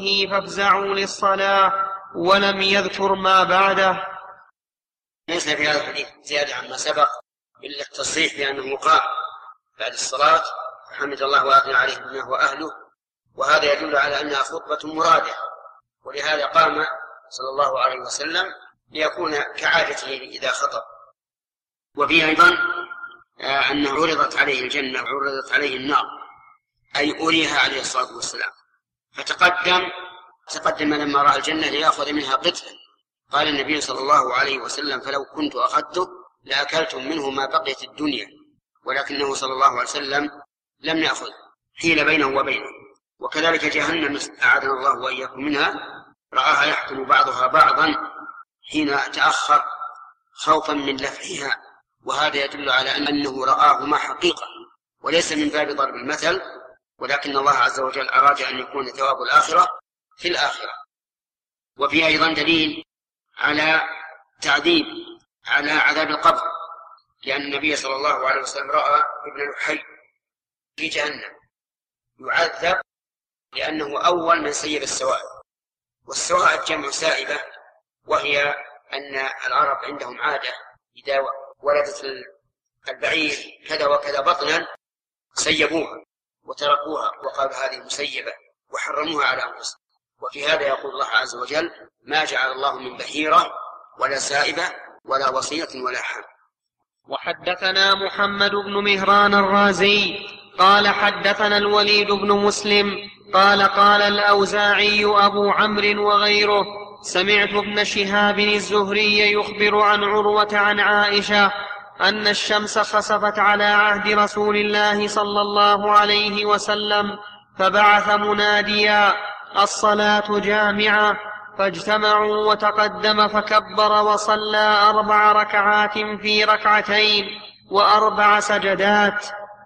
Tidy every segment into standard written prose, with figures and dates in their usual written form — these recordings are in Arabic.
فافزعوا للصلاة، ولم يذكر ما بعده. ليس في هذا الحديث زيادة عما سبق إلا التصريح بأنه قام بعد الصلاة حمد الله وأثنى عليه بما هو أهله، وهذا يدل على أنها خطبة مرادة، ولهذا قام صلى الله عليه وسلم ليكون كعادته إذا خطب. وفيه أيضا أنه عرضت عليه الجنة وعرضت عليه النار، أي أريها عليه الصلاة والسلام، فتقدم لما رأى الجنة ليأخذ منها قطعا، قال النبي صلى الله عليه وسلم: فلو كنت أخذته لأكلتم منه ما بقيت الدنيا، ولكنه صلى الله عليه وسلم لم يأخذ، حيل بينه وبينه. وكذلك جهنم أعاذنا الله وإياكم منها، رآها يحكم بعضها بعضا حين تأخر خوفا من لفحها، وهذا يدل على أنه رآهما حقيقة وليس من باب ضرب المثل، ولكن الله عز وجل أراد أن يكون ثواب الآخرة في الآخرة. وفي أيضا دليل على تعذيب على عذاب القبر، لأن النبي صلى الله عليه وسلم رأى ابن لحي في جهنم يعذب لأنه أول من سيب السوائب، والسوائب جمع سائبة، وهي أن العرب عندهم عادة إذا ولدت البعير كذا وكذا بطنا سيبوها وتركوها وقالوا هذه مسيبة وحرموها على أنفسهم. وفي هذا يقول الله عز وجل: ما جعل الله من بحيرة ولا سائبة ولا وصية ولا حام. وحدثنا محمد بن مهران الرازي قال حدثنا الوليد بن مسلم قال قال الأوزاعي أبو عمرو وغيره: سمعت ابن شهاب الزهري يخبر عن عروة عن عائشة أن الشمس خسفت على عهد رسول الله صلى الله عليه وسلم، فبعث مناديا: الصلاة جامعة، فاجتمعوا وتقدم فكبر وصلى 4 ركعات في ركعتين و4 سجدات.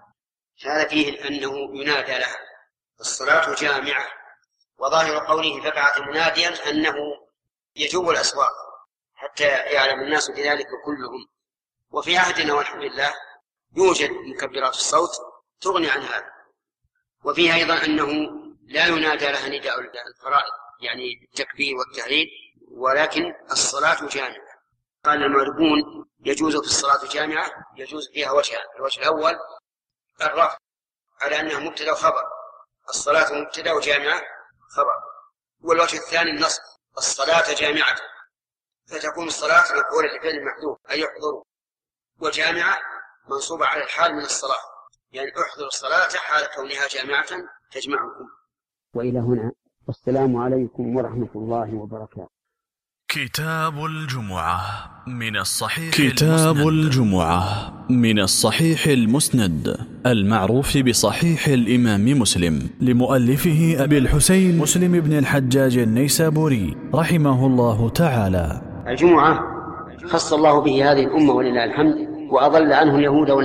هذا فيه أنه ينادى لها الصلاة جامعة، وظاهر قوله فبعث مناديا أنه يجوب الأسواق حتى يعلم الناس بذلك كلهم. وفي عهدنا والحمد لله يوجد مكبرات الصوت تغني عن هذا. وفيه أيضا أنه لا ينادى لها نداء الفرائض يعني التكبير والتهليل، ولكن الصلاة جامعة. قال المغربون يجوز في الصلاة جامعة يجوز فيها وجهان: الوجه الأول الرفع على أنها مبتدأ وخبر، الصلاة مبتدأ وجامعة خبر، والوجه الثاني النصب: الصلاة جامعة، فتكون الصلاة مفعولة لفعل المحذوف أي يحضر، وجامعة منصوبة على الحال من الصلاة، يعني احضر الصلاة حال كونها جامعة تجمعكم. وإلى هنا، والسلام عليكم ورحمة الله وبركاته. كتاب الجمعة من الصحيح المسند المعروف بصحيح الإمام مسلم، لمؤلفه أبي الحسين مسلم بن الحجاج النيسابوري رحمه الله تعالى. الجمعة خص الله به هذه الأمة ولله الحمد، وأضل عنه اليهود